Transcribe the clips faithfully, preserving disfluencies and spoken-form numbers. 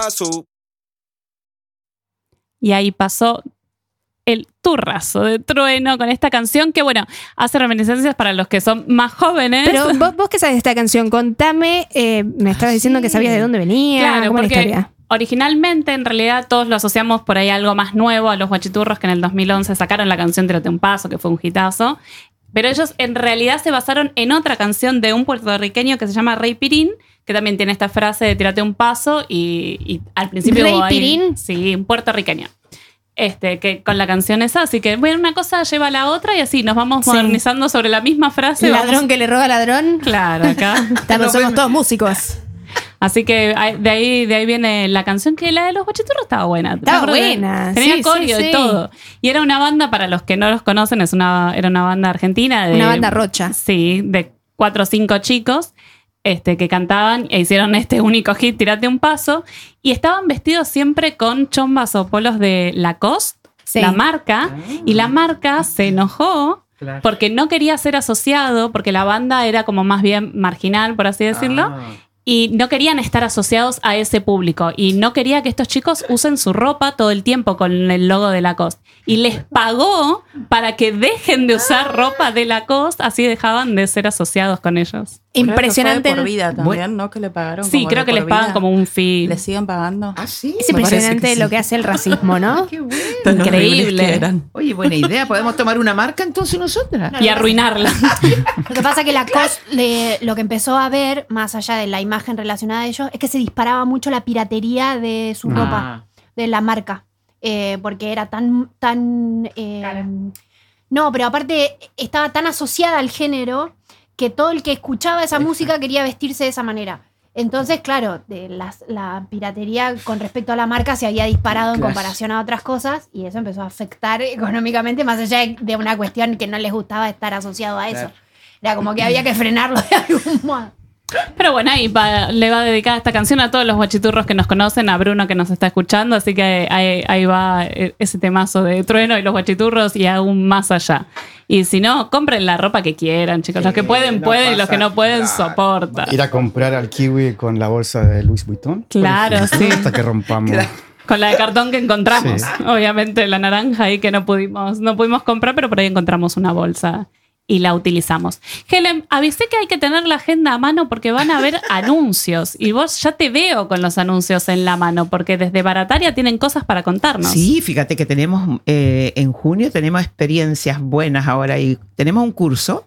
paso. Y ahí pasó el turrazo de Trueno con esta canción que, bueno, hace reminiscencias para los que son más jóvenes. Pero vos, vos que sabes de esta canción, contame, eh, me estabas ah, diciendo sí. que sabías de dónde venía, claro, cómo porque la historia. Originalmente, en realidad, todos lo asociamos por ahí a algo más nuevo, a los Guachiturros, que en el dos mil once sacaron la canción Tírate un Paso, que fue un hitazo. Pero ellos en realidad se basaron en otra canción de un puertorriqueño que se llama Rey Pirín, que también tiene esta frase de tírate un paso y, y al principio ¿Rey hubo ahí, Pirín? Sí, un puertorriqueño. Este, que con la canción esa, así que bueno, una cosa lleva a la otra y así nos vamos Sí. modernizando sobre la misma frase. Ladrón vamos... que le roba ladrón. Claro, acá. Estamos, somos todos músicos. Así que de ahí, de ahí viene la canción, que la de los Guachiturros estaba buena. Estaba ¿Te acuerdas? buena, Tenía sí, coreo sí, y sí. todo. Y era una banda, para los que no los conocen, es una, era una banda argentina. De, Una banda rocha. Sí, de cuatro o cinco chicos este, que cantaban e hicieron este único hit, Tírate un Paso. Y estaban vestidos siempre con chombas o polos de Lacoste, Sí. la marca. Y la marca se enojó Claro. porque no quería ser asociado, porque la banda era como más bien marginal, por así decirlo. Ah. Y no querían estar asociados a ese público. Y no quería que estos chicos usen su ropa todo el tiempo con el logo de Lacoste. Y les pagó para que dejen de usar ropa de Lacoste, así dejaban de ser asociados con ellos. Impresionante. Creo que fue de por vida también, Bueno. ¿no? Que le pagaron. Sí, como creo de que por les pagan vida. como un fee. ¿Le siguen pagando? Ah, sí. Es Me parece impresionante que sí. lo que hace el racismo, ¿no? Qué bueno. Tan Increíble. horribles que eran. Oye, buena idea. ¿Podemos tomar una marca entonces nosotras? Y arruinarla. Lo que pasa es que la cos, le- lo que empezó a ver, más allá de la imagen relacionada a ellos, es que se disparaba mucho la piratería de su Ah. ropa, de la marca. Eh, porque era tan. tan eh, no, pero aparte estaba tan asociada al género que todo el que escuchaba esa música quería vestirse de esa manera. Entonces, claro, de las- la piratería con respecto a la marca se había disparado en Claro. comparación a otras cosas y eso empezó a afectar económicamente, más allá de, de una cuestión que no les gustaba estar asociado a eso. Claro. Era como que había que frenarlo de algún modo. Pero bueno, ahí va- le va a dedicar esta canción a todos los guachiturros que nos conocen, a Bruno que nos está escuchando, así que ahí, ahí va ese temazo de Trueno y los guachiturros y aún más allá. Y si no, compren la ropa que quieran, chicos. Los que pueden, no pueden, y los pasa que no pueden, nada. soportan. Ir a comprar al Kiwi con la bolsa de Louis Vuitton. por Claro, ejemplo, sí. Hasta que rompamos. Con la de cartón que encontramos. Sí. Obviamente la naranja ahí que no pudimos, no pudimos comprar, pero por ahí encontramos una bolsa y la utilizamos. Helen, avisé que hay que tener la agenda a mano porque van a haber anuncios. Y vos ya te veo con los anuncios en la mano, porque desde Barataria tienen cosas para contarnos. Sí, fíjate que tenemos, eh, en junio tenemos experiencias buenas ahora y tenemos un curso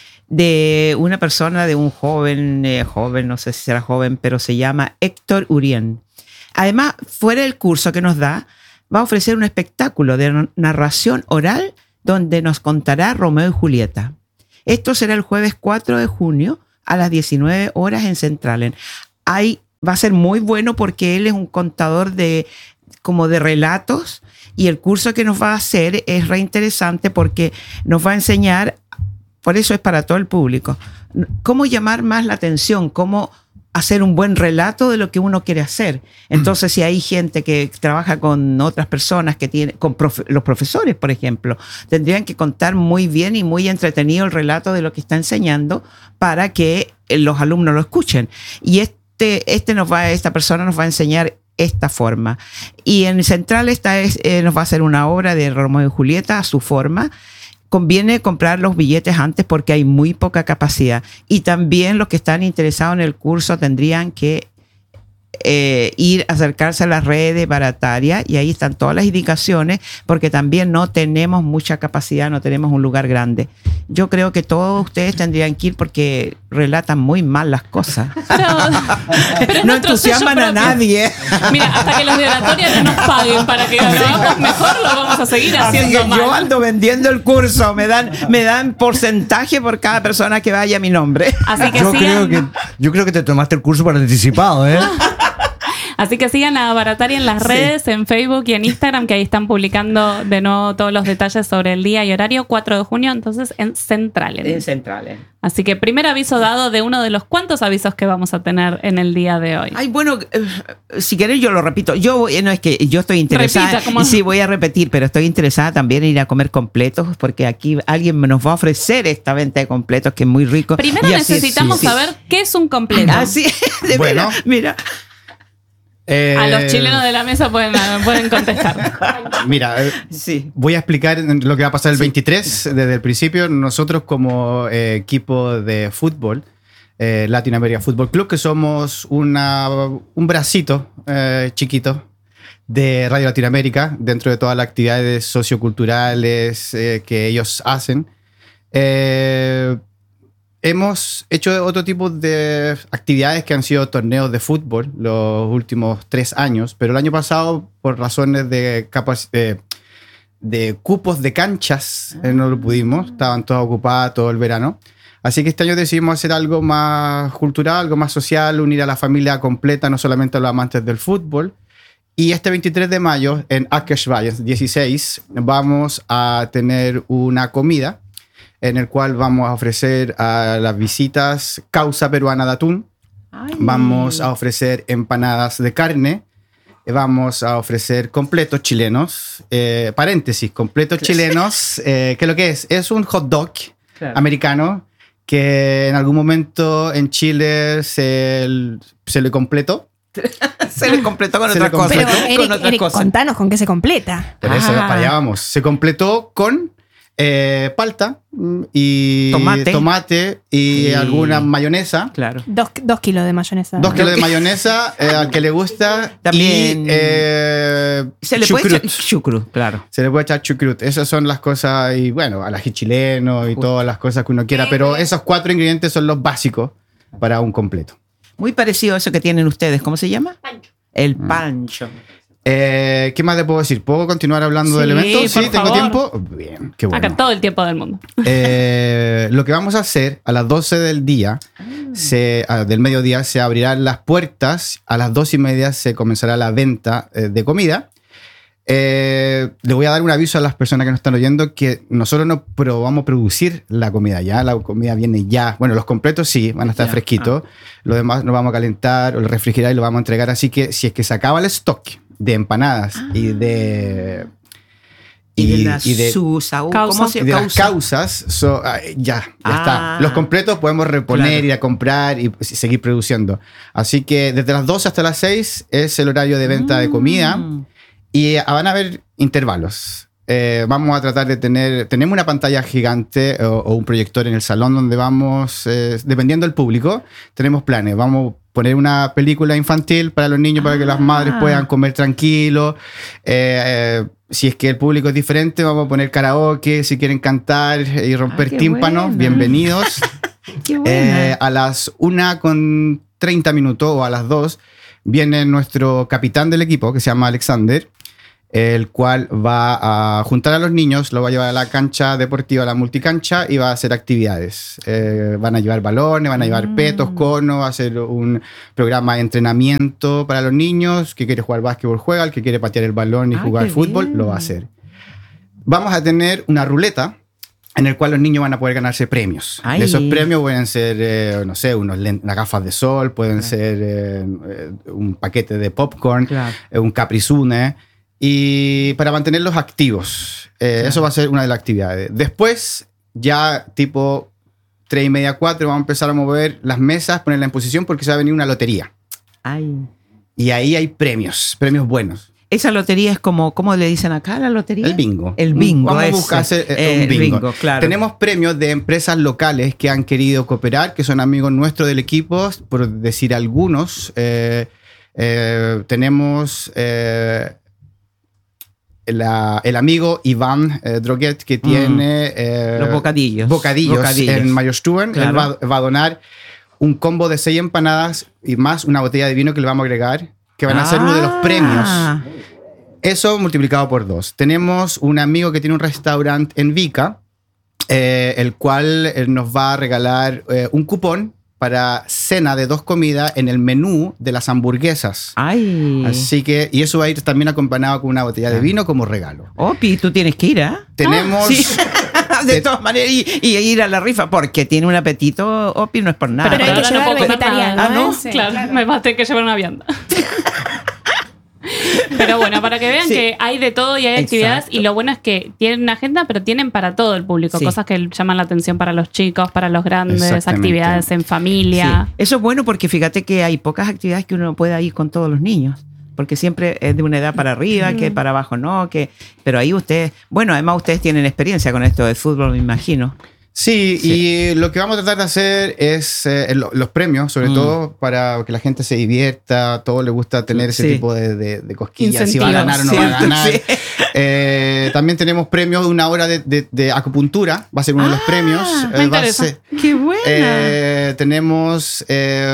de una persona, de un joven, eh, joven, no sé si será joven, pero se llama Héctor Urien. Además, fuera del curso que nos da, va a ofrecer un espectáculo de narración oral donde nos contará Romeo y Julieta. Esto será el jueves cuatro de junio a las diecinueve horas en Centralen. Ahí va a ser muy bueno porque él es un contador de, como de relatos, y el curso que nos va a hacer es re interesante porque nos va a enseñar, por eso es para todo el público, cómo llamar más la atención, cómo hacer un buen relato de lo que uno quiere hacer. Entonces, si hay gente que trabaja con otras personas, que tiene, con profe, los profesores, por ejemplo, tendrían que contar muy bien y muy entretenido el relato de lo que está enseñando para que los alumnos lo escuchen. Y este, este nos va, esta persona nos va a enseñar esta forma. Y en Central esta es, eh, nos va a hacer una obra de Romeo y Julieta a su forma. Conviene comprar los billetes antes porque hay muy poca capacidad. Y también los que están interesados en el curso tendrían que eh, ir, acercarse a las redes Barataria, y ahí están todas las indicaciones, porque también no tenemos mucha capacidad, no tenemos un lugar grande. Yo creo que todos ustedes tendrían que ir porque relatan muy mal las cosas. Pero, pero es No nuestro entusiasman sello a propio. nadie. Mira, hasta que los de Oratoria no nos paguen para que lo hagamos mejor, lo vamos a seguir Así haciendo que mal. yo ando vendiendo el curso, me dan, me dan porcentaje por cada persona que vaya a mi nombre. Así que Yo sigan, creo que, yo creo que te tomaste el curso por anticipado, ¿eh? así que sigan a Barataria en las redes, en Facebook y en Instagram, que ahí están publicando de nuevo todos los detalles sobre el día y horario, cuatro de junio, entonces en Centralen. En Centrales. Así que primer aviso dado de uno de los cuantos avisos que vamos a tener en el día de hoy. Ay, bueno, eh, si querés yo lo repito. Yo voy- no es que yo estoy interesada. Repita, ¿cómo? Y sí, voy a repetir, pero estoy interesada también en ir a comer completos, porque aquí alguien nos va a ofrecer esta venta de completos que es muy rico. Primero Y así- necesitamos sí, sí. saber qué es un completo. Así, de Bueno. veras, mira. Eh, A los chilenos de la mesa pueden, pueden contestar. Mira, eh, Sí. voy a explicar lo que va a pasar el veintitrés desde el principio. Nosotros como eh, equipo de fútbol, eh, Latin America Football Club, que somos una, un bracito eh, chiquito de Radio Latinoamérica dentro de todas las actividades socioculturales eh, que ellos hacen. Eh, hemos hecho otro tipo de actividades que han sido torneos de fútbol los últimos tres años, pero el año pasado, por razones de, capac- de, de cupos de canchas, eh, no lo pudimos, estaban todas ocupadas todo el verano. Así que este año decidimos hacer algo más cultural, algo más social, unir a la familia completa, no solamente a los amantes del fútbol. Y este veintitrés de mayo, en Akersvalles dieciséis, vamos a tener una comida en el cual vamos a ofrecer a las visitas causa peruana de atún. Ay. Vamos a ofrecer empanadas de carne. eh, Vamos a ofrecer completos chilenos. Eh, paréntesis, completos chilenos. Eh, ¿Qué es lo que es? Es un hot dog Claro. americano que en algún momento en Chile se, se le completó. Se le completó con Se otra le cosa. Pero, completó. Eric, Con otra Eric, cosa. contanos con qué se completa. Por eso, Ah. para allá vamos. Se completó con eh, palta mm, y Tomate. tomate y, Y- alguna mayonesa. Claro. Dos, dos kilos de mayonesa. Dos kilos de mayonesa eh, al que le gusta. También- Y, eh, Se le puede chucrut. echar chucrut, claro. Se le puede echar chucrut. Esas son las cosas, y bueno, al ají chileno y Justo. todas las cosas que uno quiera, pero esos cuatro ingredientes son los básicos para un completo. Muy parecido a eso que tienen ustedes. ¿Cómo se llama? Pancho. El pancho. Eh, ¿Qué más le puedo decir? ¿Puedo continuar hablando Sí, del evento? por Sí, tengo favor. tiempo. Bien, qué bueno. Acá todo el tiempo del mundo. Eh, lo que vamos a hacer a las doce del día, se, ah, del mediodía, se abrirán las puertas. A las dos y media se comenzará la venta eh, de comida. Eh, le voy a dar un aviso a las personas que nos están oyendo que nosotros no probamos a producir la comida ya. La comida viene ya. Bueno, los completos sí, van a estar Ya. fresquitos. Lo demás lo vamos a calentar o lo refrigerar y lo vamos a entregar. Así que si es que se acaba el stock de empanadas y de... Y, de la y de- Susa, uh, Causa. ¿cómo se y de las causa? causas, so- ah, ya, ya Ah. está. Los completos podemos reponer, Claro. ir a comprar y pues, seguir produciendo. Así que desde las doce hasta las seis es el horario de venta de comida Mm. y ah, van a haber intervalos. Eh, vamos a tratar de tener, tenemos una pantalla gigante o, o un proyector en el salón donde vamos, eh, dependiendo del público, tenemos planes. Vamos a poner una película infantil para los niños, para que las madres Ah. puedan comer tranquilo. Eh, eh, si es que el público es diferente, vamos a poner karaoke, si quieren cantar y romper Ah, qué tímpanos, buena. bienvenidos. Qué buena. Eh, a las una con treinta minutos o a las dos viene nuestro capitán del equipo que se llama Alexander, el cual va a juntar a los niños, lo va a llevar a la cancha deportiva, a la multicancha y va a hacer actividades. Eh, van a llevar balones, van a llevar Mm. petos, conos, va a hacer un programa de entrenamiento para los niños. Que quiere jugar básquetbol juega, el que quiere patear el balón y Ah, jugar qué fútbol bien. lo va a hacer. Vamos a tener una ruleta en el cual los niños van a poder ganarse premios. Ay. Esos premios pueden ser, eh, no sé, unos len- unas gafas de sol, pueden ser eh, eh, un paquete de popcorn, Claro. eh, un caprizune, y para mantenerlos activos. Eh, Claro. Eso va a ser una de las actividades. Después, ya tipo tres y media, cuatro, vamos a empezar a mover las mesas, ponerlas en posición porque se va a venir una lotería. Ay. Y ahí hay premios, premios buenos. Esa lotería es como, ¿cómo le dicen acá la lotería? El bingo. El bingo, Vamos a ese. buscar hacer, eh, Eh, un el bingo. bingo, claro. Tenemos premios de empresas locales que han querido cooperar, que son amigos nuestros del equipo, por decir algunos. Eh, eh, tenemos eh, la- el amigo Iván eh, Droguet, que tiene eh, Mm. Los bocadillos. bocadillos, Bocadillos. en Mayorstuen. Claro. Él va, va a donar un combo de seis empanadas y más una botella de vino que le vamos a agregar, que van a ser uno de los premios. Ah. Eso multiplicado por dos. Tenemos un amigo que tiene un restaurante en Vica, eh, el cual eh, nos va a regalar eh, un cupón para cena de dos comidas en el menú de las hamburguesas. Ay. Así que, y eso va a ir también acompañado con una botella de vino como regalo. Opi, tú tienes que ir, ¿ah? Tenemos... Sí. De todas maneras, y, y ir a la rifa, porque tiene un apetito, Opi, no es por nada. Pero hay que ahora llevar puedo comer vegetariano, nada. Ah, ¿no? ¿eh? Sí, claro, me va a tener que llevar una vianda. Pero bueno, para que vean Sí. que hay de todo y hay Exacto. actividades, y lo bueno es que tienen una agenda, pero tienen para todo el público, Sí. cosas que llaman la atención para los chicos, para los grandes, Exactamente. actividades en familia. Sí. Eso es bueno porque fíjate que hay pocas actividades que uno pueda ir con todos los niños. Porque siempre es de una edad para arriba, que para abajo no, que pero ahí ustedes, bueno, además ustedes tienen experiencia con esto del fútbol, me imagino. Sí, Sí. y lo que vamos a tratar de hacer es eh, lo- los premios, sobre Mm. todo para que la gente se divierta, a todos les gusta tener ese Sí. tipo de, de, de cosquillas, si va a Incentivos, ganar o no va a ¿cierto? ganar. Sí. Eh, también tenemos premios de una hora de, de- de acupuntura, va a ser uno de los Ah, premios. me Eh, va a interesa. ser- ¡Qué buena! eh, tenemos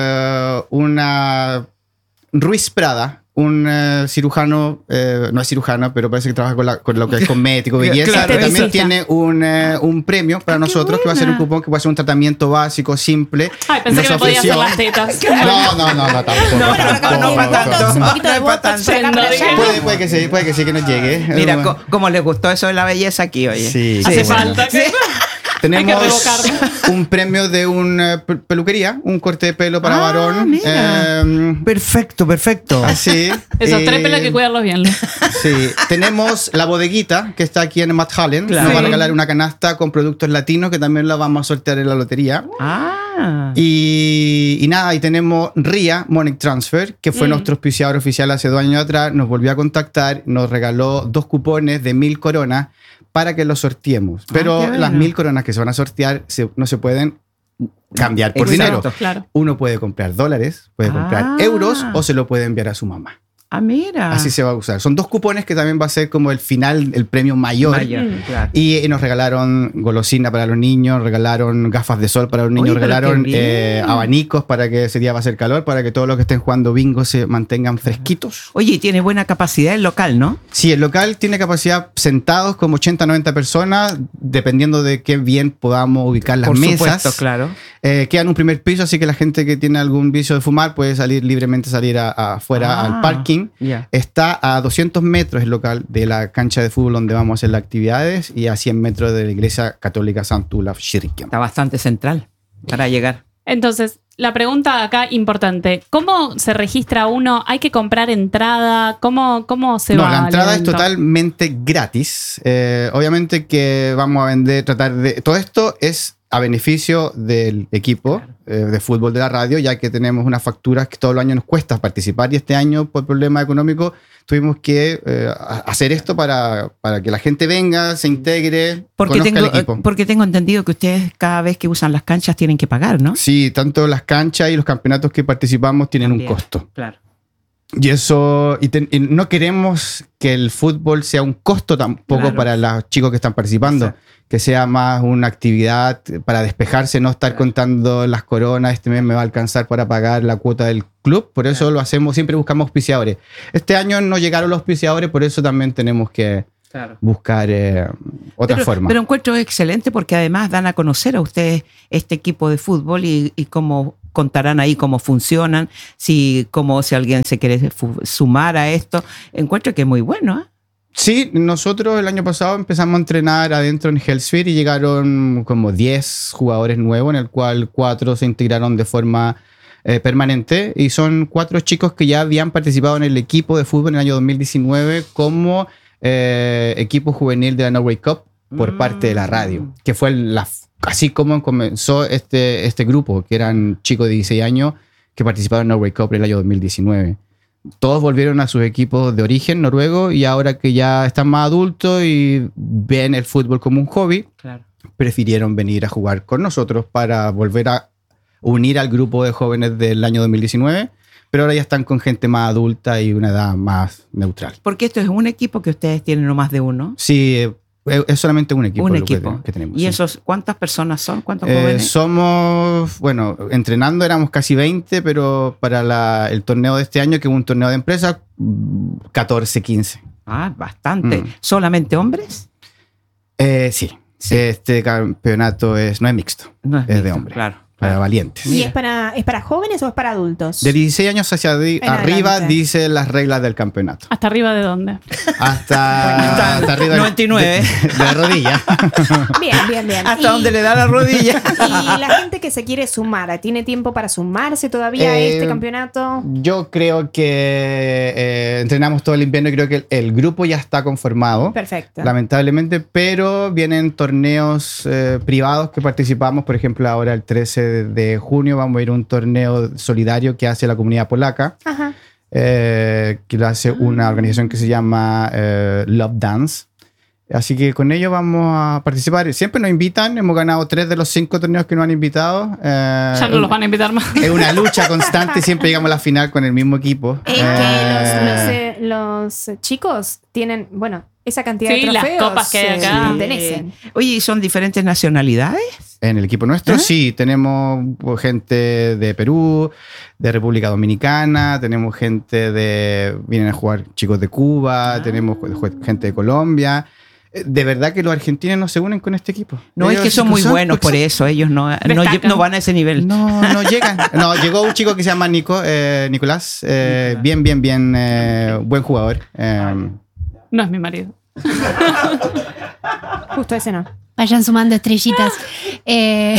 eh, una Ruiz Prada, un eh, cirujano, eh, no es cirujano, pero parece que trabaja con, la- con lo que es cosmético, belleza, Claro, pero también esteticista. tiene un, eh, un premio para qué nosotros, que va a ser un buena. cupón que va a ser un tratamiento básico, simple. Ay, pensé Nos que me podía hacer ofreció- las tetas. No, no, no, no, tampoco. No, tampoco. no, no para tanto. Un poquito No de es para botox tanto. por acá, por allá. Puede, puede que sí, puede que sí que nos llegue. Mira, Eh, co- como les gustó eso de la belleza aquí, oye. Sí, Hace sí, bueno. falta. que- Tenemos Hay que revocarlo. un premio de una pe- peluquería, un corte de pelo para Ah, varón. mira. Eh, Perfecto, perfecto. así. Esos tres Eh, pelos hay que cuidarlos bien. Sí, tenemos la bodeguita que está aquí en Matt Hallen. Claro. Nos va a Sí. regalar una canasta con productos latinos que también la vamos a sortear en la lotería. Ah. Y, y nada, y tenemos R I A Money Transfer, que fue Mm. nuestro auspiciador oficial hace dos años atrás. Nos volvió a contactar, nos regaló dos cupones de mil coronas para que los sorteemos. Ah, Pero qué bueno. las mil coronas que se van a sortear se- no se pueden cambiar por Exacto. dinero. Claro. Uno puede comprar dólares, puede comprar Ah. euros o se lo puede enviar a su mamá. Ah, mira. Así se va a usar. Son dos cupones que también va a ser como el final, el premio mayor. Mayor, Mm. claro. Y, y nos regalaron golosina para los niños, regalaron gafas de sol para los niños, Oye, pero regalaron qué bien. eh, abanicos para que ese día va a ser calor, para que todos los que estén jugando bingo se mantengan fresquitos. Oye, y tiene buena capacidad el local, ¿no? Sí, el local tiene capacidad sentados como ochenta, noventa personas, dependiendo de qué bien podamos ubicar las Por mesas. supuesto, claro. Eh, queda en un primer piso, así que la gente que tiene algún vicio de fumar puede salir libremente, salir a- a- afuera Ah, al parking. ya. Está a doscientos metros el local de la cancha de fútbol donde vamos a hacer las actividades y a cien metros de la iglesia católica Sant Olaf Kyrkan. Está bastante central para llegar. Entonces, la pregunta acá importante. ¿Cómo se registra uno? ¿Hay que comprar entrada? ¿Cómo, cómo se No, va la al entrada es evento? totalmente gratis. Eh, obviamente que vamos a vender, tratar de... Todo esto es a beneficio del equipo eh, de fútbol de la radio, ya que tenemos unas facturas que todos los años nos cuesta participar y este año por problemas económicos tuvimos que eh, a- hacer esto para, para que la gente venga, se integre, Porque conozca tengo, el equipo. porque tengo entendido que ustedes cada vez que usan las canchas tienen que pagar, ¿no? Sí, tanto las canchas y los campeonatos que participamos tienen También. un costo. Claro. Y eso, y, ten- y no queremos que el fútbol sea un costo tampoco Claro. para los chicos que están participando, Exacto. que sea más una actividad para despejarse, no estar contando las coronas, este mes me va a alcanzar para pagar la cuota del club, por eso Claro. lo hacemos, siempre buscamos auspiciadores. Este año no llegaron los auspiciadores, por eso también tenemos que Claro. buscar eh, otra pero, forma. Pero encuentro excelente porque además dan a conocer a ustedes este equipo de fútbol y, y cómo contarán ahí cómo funcionan, si, cómo, si alguien se quiere fu- sumar a esto. Encuentro que es muy bueno, ¿eh? Sí, nosotros el año pasado empezamos a entrenar adentro en Hellsphere y llegaron como diez jugadores nuevos, en el cual cuatro se integraron de forma eh, permanente y son cuatro chicos que ya habían participado en el equipo de fútbol en el año dos mil diecinueve como eh, equipo juvenil de la Norway Cup por Mm. parte de la radio, que fue la, así como comenzó este, este grupo, que eran chicos de dieciséis años que participaron en Norway Cup en el año dos mil diecinueve. Todos volvieron a sus equipos de origen noruego y ahora que ya están más adultos y ven el fútbol como un hobby, Claro. prefirieron venir a jugar con nosotros para volver a unir al grupo de jóvenes del año dos mil diecinueve, pero ahora ya están con gente más adulta y una edad más neutral. Porque esto es un equipo que ustedes tienen, no más de uno. Sí, eh, es solamente un equipo, Un lo que- equipo. que, tenemos. ¿Y sí. esos cuántas personas son? ¿Cuántos Eh, jóvenes? somos, bueno, entrenando éramos casi veinte, pero para la- el torneo de este año, que es un torneo de empresa, mm, catorce, quince. Ah, bastante. Mm. ¿Solamente hombres? Eh, sí. Sí. Este campeonato es, no es mixto, No es de mixto, hombre. Claro. para claro. valientes. ¿Y es para, es para jóvenes o es para adultos? De dieciséis años hacia di- En arriba adelante. dice las reglas del campeonato. ¿Hasta arriba de dónde? Hasta, hasta arriba del- noventa y nueve. De, de la rodilla. Bien, bien, bien. Hasta Y- donde le da la rodilla. Y la gente que se quiere sumar, ¿tiene tiempo para sumarse todavía a Eh, este campeonato? Yo creo que eh, entrenamos todo el invierno y creo que el, el grupo ya está conformado. Perfecto. Lamentablemente, pero vienen torneos eh, privados que participamos. Por ejemplo, ahora el trece de junio vamos a ir a un torneo solidario que hace la comunidad polaca. Ajá. eh, que lo hace una organización que se llama eh, Love Dance. Así que con ellos vamos a participar. Siempre nos invitan. Hemos ganado tres de los cinco torneos que nos han invitado. Eh, Ya no los van a invitar más. Es una lucha constante y siempre llegamos a la final con el mismo equipo. Es Eh, que los, los, eh, los chicos tienen, bueno, esa cantidad Sí, de las trofeos. copas que hay eh, acá. pertenecen. Oye, ¿y son diferentes nacionalidades? En el equipo nuestro, ¿Ah? sí, tenemos pues, gente de Perú, de República Dominicana, tenemos gente de. Vienen a jugar chicos de Cuba, Ah. tenemos ju- gente de Colombia. Eh, De verdad que los argentinos no se unen con este equipo. No, Ellos es que son muy son- buenos por eso. Ellos no, no, Destacan. no van a ese nivel. No, no llegan. No, llegó un chico que se llama Nico, eh, Nicolás. eh, bien, bien, bien. eh, buen jugador. eh, No es mi marido. Justo ese no. Vayan sumando estrellitas. Eh,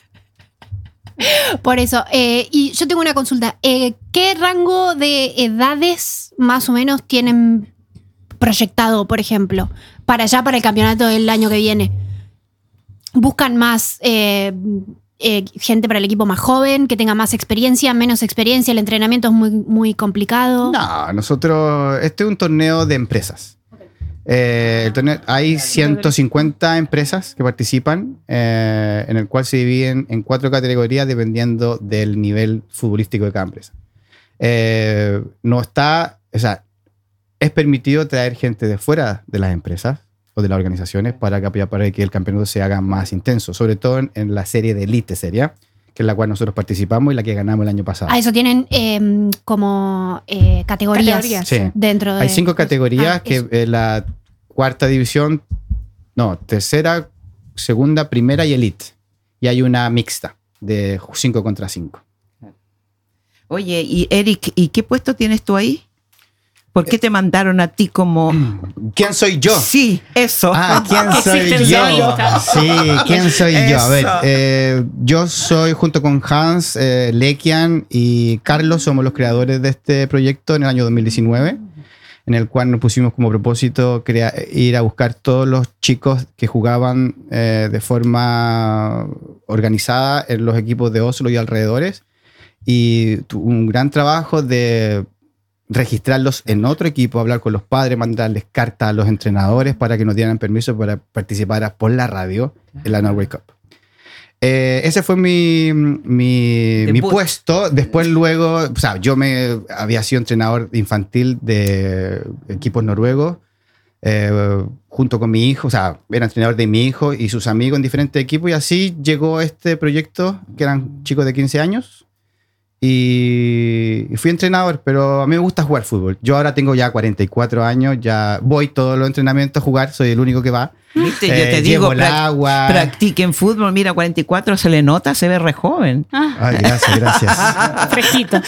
por eso. eh, y yo tengo una consulta. Eh, ¿Qué rango de edades más o menos tienen proyectado, por ejemplo, para allá, para el campeonato del año que viene? ¿Buscan más eh, eh, gente para el equipo más joven, que tenga más experiencia, menos experiencia? ¿El entrenamiento es muy, muy complicado? No, nosotros, este es un torneo de empresas. Eh, el torneo- hay ciento cincuenta empresas que participan, eh, en el cual se dividen en cuatro categorías dependiendo del nivel futbolístico de cada empresa. Eh, no está, o sea, es permitido traer gente de fuera de las empresas o de las organizaciones para que, para que el campeonato se haga más intenso, sobre todo en, en la serie de Elite Serie, que es la cual nosotros participamos y la que ganamos el año pasado. A eso tienen eh, como eh, categorías, Categorías. Sí. dentro de... Hay cinco categorías, Ah, que eso. eh, la cuarta división, no, tercera, segunda, primera y elite. Y hay una mixta de cinco contra cinco. Oye, y Eric, ¿y qué puesto tienes tú ahí? ¿Por qué te mandaron a ti como...? ¿Quién soy yo? Sí, eso. Ah, ¿quién soy yo? Existencialista. Sí, ¿quién soy yo? A ver, Eso. eh, yo soy junto con Hans, eh, Lekian y Carlos, somos los creadores de este proyecto en el año dos mil diecinueve, en el cual nos pusimos como propósito crea- ir a buscar todos los chicos que jugaban eh, de forma organizada en los equipos de Oslo y alrededores, y tu- un gran trabajo de registrarlos en otro equipo, hablar con los padres, mandarles cartas a los entrenadores para que nos dieran permiso para participar por la radio en la Norway Cup. Eh, ese fue mi, mi, mi Debut. puesto. Después luego, o sea, yo me había sido entrenador infantil de equipos noruegos, eh, junto con mi hijo, o sea, era entrenador de mi hijo y sus amigos en diferentes equipos, y así llegó este proyecto, que eran chicos de quince años, y y fui entrenador, pero a mí me gusta jugar fútbol. Yo ahora tengo ya cuarenta y cuatro años, ya voy todos los entrenamientos a jugar, soy el único que va. ¿Viste? Yo Eh, te llevo digo, el prac- agua. practiquen fútbol. Mira, cuarenta y cuatro se le nota, se ve re joven. Ah, Ay, gracias, gracias. fresquito.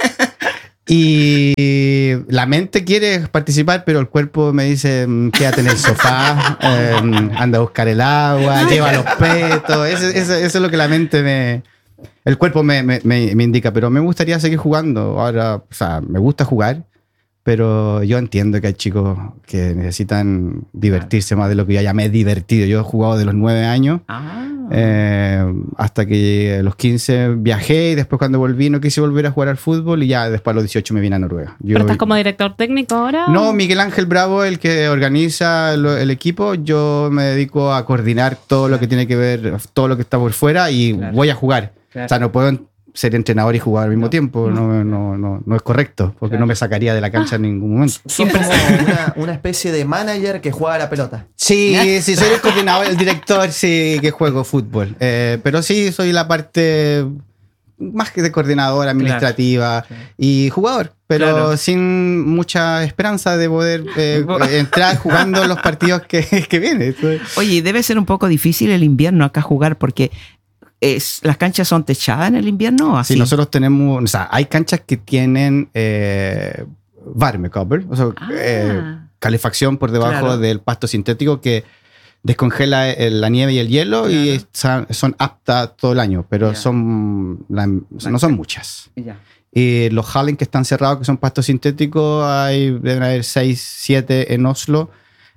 Y la mente quiere participar, pero el cuerpo me dice, mm, quédate en el sofá, eh, anda a buscar el agua, lleva los petos. Eso, eso- eso es lo que la mente me... El cuerpo me, me- me- me indica, pero me gustaría seguir jugando. Ahora, o sea, me gusta jugar, pero yo entiendo que hay chicos que necesitan divertirse más de lo que yo ya me he divertido. Yo he jugado de los nueve años. Ah. Eh, hasta que llegué a los quince viajé, y después cuando volví no quise volver a jugar al fútbol, y ya después a los dieciocho me vine a Noruega. Yo- ¿Pero estás como director técnico ahora? No, Miguel Ángel Bravo, el que organiza lo- el equipo. Yo me dedico a coordinar todo lo que tiene que ver, todo lo que está por fuera, y Claro. voy a jugar. Claro. O sea, no puedo ser entrenador y jugar al mismo No, tiempo. No, no, no, no es correcto, porque Claro. no me sacaría de la cancha en ningún momento. Son como una, una especie de manager que juega a la pelota. Sí, sí, soy el coordinador, el director, sí, que juego fútbol. Eh, pero sí, soy la parte más que de coordinador, administrativa y jugador, pero Claro. sin mucha esperanza de poder eh, entrar jugando los partidos que, que vienen. Oye, y debe ser un poco difícil el invierno acá jugar porque es, las canchas son techadas en el invierno. ¿O así? Sí, nosotros tenemos, o sea, hay canchas que tienen eh, varmecover, o sea, Ah. eh, calefacción por debajo Claro. del pasto sintético que descongela el- la nieve y el hielo, y son, son aptas todo el año, pero Ya. son la- no son muchas. Ya. Y los Hallen que están cerrados, que son pastos sintéticos, hay, deben haber seis, siete en Oslo.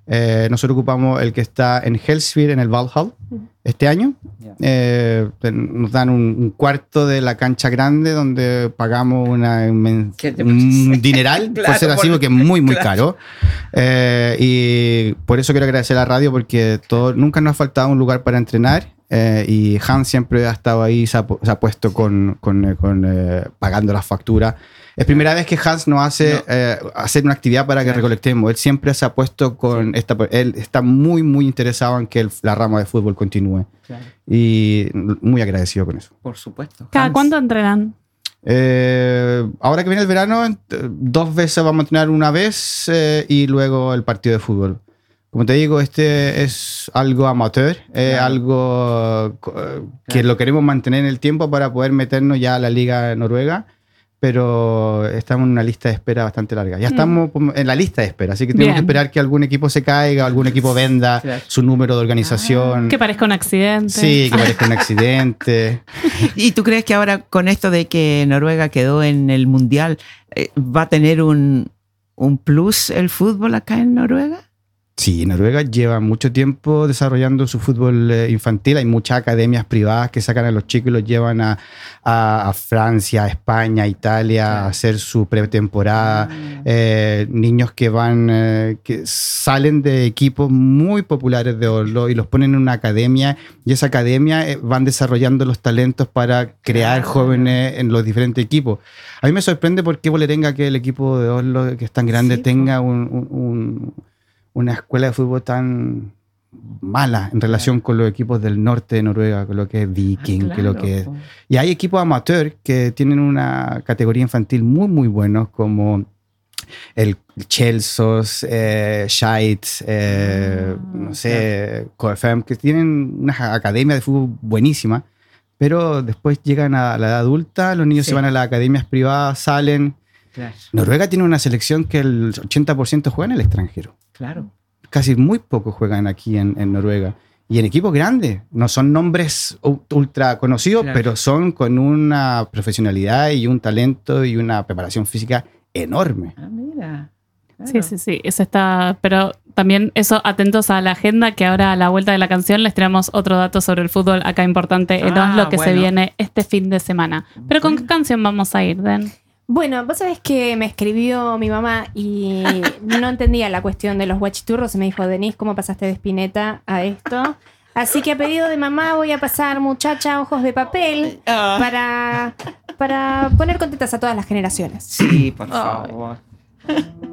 Eh, nosotros ocupamos el que está en Hellsphere, en el Valhall, este año. Yeah. Eh, nos dan un, un cuarto de la cancha grande donde pagamos una inmen- ¿Qué te un parece? dineral, Claro, por ser así, por- porque es muy, muy claro. caro. Eh, y por eso quiero agradecer a la radio, porque todo, nunca nos ha faltado un lugar para entrenar. Eh, y Hans siempre ha estado ahí, se ha, pu- se ha puesto con, con, eh, con, eh, pagando las facturas. Es primera vez que Hans nos hace No. eh, hacer una actividad para que Claro. recolectemos. Él siempre se ha puesto con esta. Él está muy, muy interesado en que el- la rama de fútbol continúe. Claro, Y muy agradecido con eso. por supuesto. ¿Cada Hans, cuánto entrenan? Eh, ahora que viene el verano, ent- dos veces vamos a entrenar una vez eh, y luego el partido de fútbol. Como te digo, este es algo amateur, es Claro. algo co- que Claro. lo queremos mantener en el tiempo para poder meternos ya a la Liga Noruega, pero estamos en una lista de espera bastante larga. Ya estamos como en la lista de espera, así que tenemos Bien. que esperar que algún equipo se caiga, algún equipo venda Claro. su número de organización. Que parezca un accidente. Sí, que parezca un accidente. ¿Y tú crees que ahora con esto de que Noruega quedó en el Mundial, eh, va a tener un, un plus el fútbol acá en Noruega? Sí, Noruega lleva mucho tiempo desarrollando su fútbol eh, infantil. Hay muchas academias privadas que sacan a los chicos y los llevan a, a- a Francia, a España, a Italia Claro. a hacer su pretemporada. Ah. Eh, niños que van, eh, que salen de equipos muy populares de Oslo y los ponen en una academia, y esa academia eh, van desarrollando los talentos para crear Claro. jóvenes en los diferentes equipos. A mí me sorprende por qué Vålerenga, que el equipo de Oslo, que es tan grande, Sí, tenga un- un- un una escuela de fútbol tan mala en relación con los equipos del norte de Noruega, con lo que es Viking, Ah, que lo claro, que es. po. Y hay equipos amateur que tienen una categoría infantil muy, muy buenos, como el Chelsea, eh, Scheidt, eh, Ah, no sé, Coefem, que tienen una academia de fútbol buenísima, pero después llegan a la edad adulta, los niños Sí. se van a las academias privadas, salen. Claro, Noruega tiene una selección que el ochenta por ciento juega en el extranjero. claro. Casi muy pocos juegan aquí en, en Noruega. Y en equipos grandes. No son nombres u- ultra conocidos, Claro. pero son con una profesionalidad y un talento y una preparación física enorme. Ah, mira. Sí, Claro. sí, sí, eso está, pero también eso, atentos a la agenda, que ahora a la vuelta de la canción les traemos otro dato sobre el fútbol acá importante en Ah, Oslo que se bueno. viene este fin de semana. Pero ¿con qué canción vamos a ir, Den? Bueno, vos sabés que me escribió mi mamá y no entendía la cuestión de los guachiturros y me dijo, Denise, ¿cómo pasaste de Spinetta a esto? Así que a pedido de mamá voy a pasar Muchacha Ojos de Papel Ah. para, para poner contentas a todas las generaciones. Sí, por favor.